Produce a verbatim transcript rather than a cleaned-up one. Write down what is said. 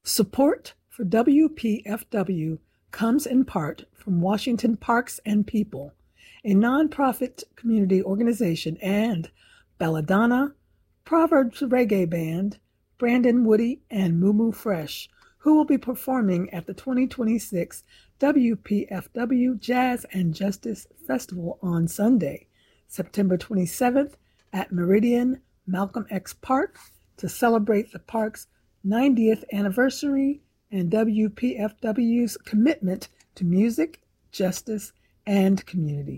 Support for W P F W comes in part from Washington Parks and People, a nonprofit community organization, and Belladonna, Proverbs Reggae Band, Brandon Woody, and Moo Fresh, who will be performing at the twenty twenty-six W P F W Jazz and Justice Festival on Sunday, September twenty-seventh at Meridian Malcolm X Park to celebrate the park's ninetieth anniversary and W P F W's commitment to music, justice, and community.